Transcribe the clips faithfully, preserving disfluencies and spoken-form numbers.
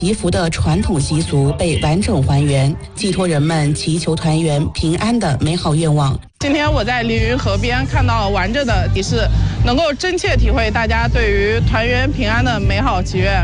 祈福的传统习俗被完整还原，寄托人们祈求团圆平安的美好愿望。 今天我在凌云河边看到完整的仪式，能够真切体会大家对于团圆平安的美好祈愿。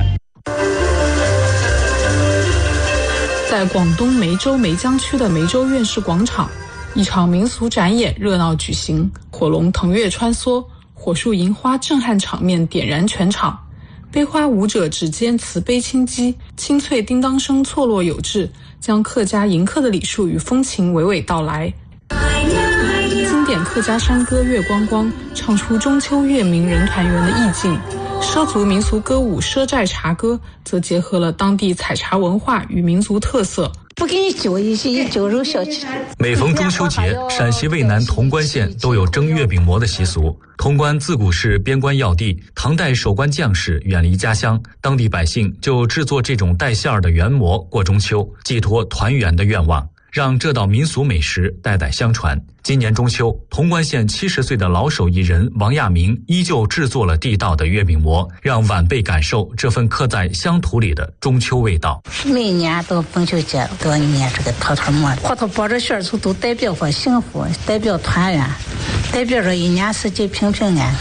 在广东梅州梅江区的梅州院士广场，一场民俗展演热闹举行，火龙腾跃穿梭，火树银花震撼场面点燃全场。悲花舞者指尖慈悲轻击，清脆叮当声错落有致，将客家迎客的礼数与风情娓娓道来。经典客家山歌《月光光》唱出中秋月明人团圆的意境，畲族民俗歌舞《畲寨茶歌》则结合了当地采茶文化与民族特色。 不给你揪一些揪肉小吃。 每逢中秋节，陕西渭南潼关县都有蒸月饼馍的习俗。潼关自古是边关要地，唐代守关将士远离家乡，当地百姓就制作这种带馅儿的圆馍过中秋，寄托团圆的愿望，让这道民俗美食代代相传。今年中秋，潼关县七十岁的老手艺人王亚明依旧制作了地道的月饼馍，让晚辈感受这份刻在乡土里的中秋味道。 每年到中秋节都要捏这个套套馍，花头包着馅儿，都代表着幸福，代表团圆，代表着一年四季平平安安。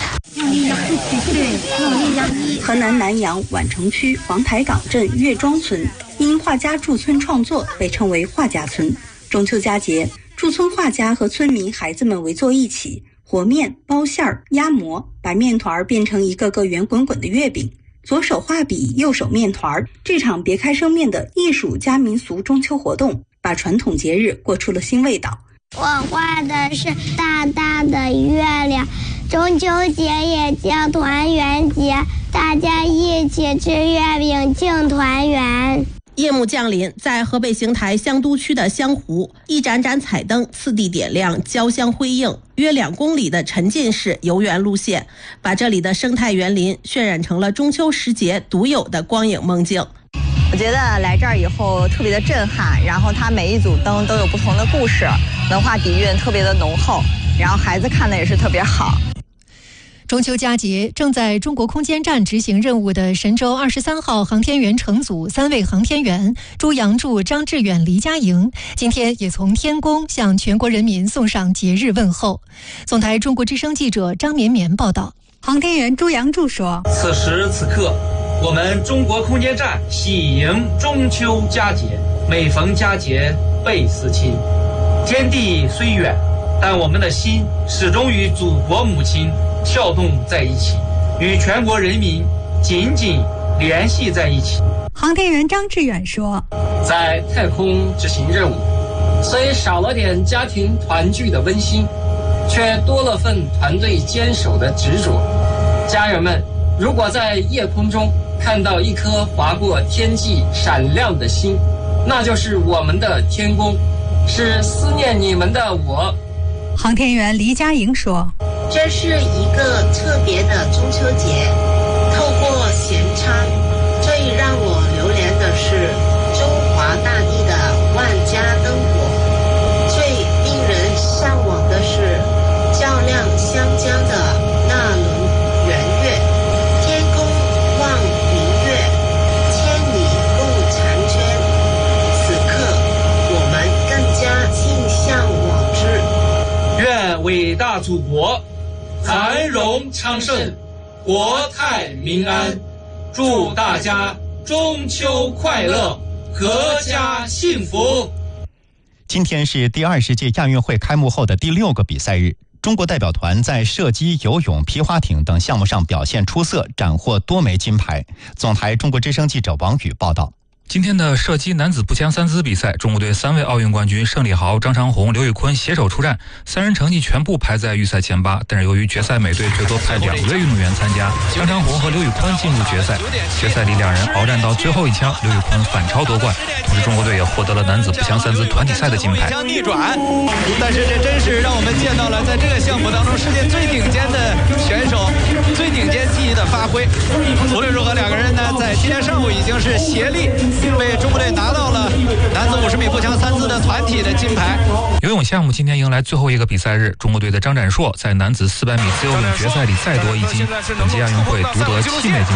河南南阳宛城区黄台岗镇岳庄村因画家驻村创作被称为画家村。中秋佳节，驻村画家和村民孩子们围坐一起，和面、包馅儿、压馍，把面团变成一个个圆滚滚的月饼。左手画笔，右手面团，这场别开生面的艺术加民俗中秋活动，把传统节日过出了新味道。 我画的是大大的月亮，中秋节也叫团圆节，大家一起吃月饼庆团圆。 夜幕降临，在河北邢台香都区的香湖，一盏盏彩灯次第点亮，交相辉映，约两公里的沉浸式游园路线，把这里的生态园林渲染成了中秋时节独有的光影梦境。 我觉得来这儿以后特别的震撼，然后它每一组灯都有不同的故事，文化底蕴特别的浓厚，然后孩子看的也是特别好。 中秋佳节，正在中国空间站执行任务的神舟二十三号航天员乘组三位航天员朱杨柱、张志远、黎佳莹，今天也从天宫向全国人民送上节日问候。总台中国之声记者张绵绵报道。 航天员朱杨柱说：“ 此时此刻，我们中国空间站喜迎中秋佳节，每逢佳节倍思亲。天地虽远，但我们的心始终与祖国母亲跳动在一起，与全国人民紧紧联系在一起。” 航天员张志远说：“ 在太空执行任务，虽少了点家庭团聚的温馨，却多了份团队坚守的执着。家人们，如果在夜空中看到一颗划过天际闪亮的星，那就是我们的天宫，是思念你们的我。” 航天员黎佳莹说：“ 这是一个特别的中秋节，透过弦唱，最让我留恋的是中华大地的万家灯火，最令人向往的是较量湘江的那轮圆月。天公望明月，千里共婵娟。此刻，我们更加心向往之。 愿伟大祖国繁荣昌盛，国泰民安，祝大家中秋快乐，阖家幸福。” 今天是第二十届亚运会开幕后的第六个比赛日，中国代表团在射击、游泳、皮划艇等项目上表现出色，斩获多枚金牌。总台中国之声记者王宇报道。 今天的射击男子步枪三姿比赛，中国队三位奥运冠军盛礼豪、张长虹、刘宇坤携手出战，三人成绩全部排在预赛前八。但是由于决赛每队最多派两位运动员参加，张长虹和刘宇坤进入决赛。决赛里两人鏖战到最后一枪，刘宇坤反超夺冠。同时，中国队也获得了男子步枪三姿团体赛的金牌。 逆转，但是这真是让我们见到了在这个项目当中世界最顶尖的选手，最顶尖技艺的发挥。无论如何，两个人呢，在今天上午已经是协力为中国队拿到了男子五十米步枪三姿的团体的金牌。 游泳项目今天迎来最后一个比赛日，中国队的张展硕在男子四百米自由泳决赛里再夺一金，本届亚运会独得七枚金牌。